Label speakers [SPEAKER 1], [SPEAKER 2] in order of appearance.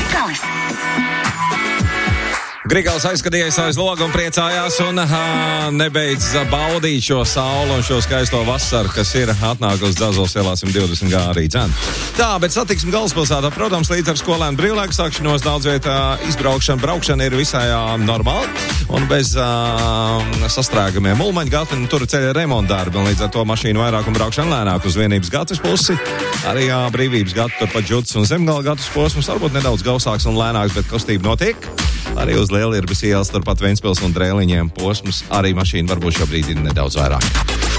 [SPEAKER 1] Grigals.
[SPEAKER 2] Grigals aizskatījās aiz logu un priecājās un nebeidz baudīt šo saulu un šo skaisto vasaru, kas ir atnākusi Dzazols ielā 120 gārī dzēn. Tā, bet satiksme galvaspilsētā, protams, līdz ar skolēnu brīvlaiku sākšanos daudz vietā braukšana ir visai normāli un bez sastrēgumiem. Mulmaņa gata tur ceļa remontdarbi un līdz ar to mašīnu vairāk un braukšana lēnāk uz vienības gatas pusi. Arī brīvības gata turpat Džutas un Zemgala gatas posms varbūt nedaudz gausāks un lēnāks, bet kustība notiek. Arī uz Lielirbas ielas turpat Ventspils un Drēliņiem posms arī mašīna varbūt šobrīd ir nedaudz vairāk.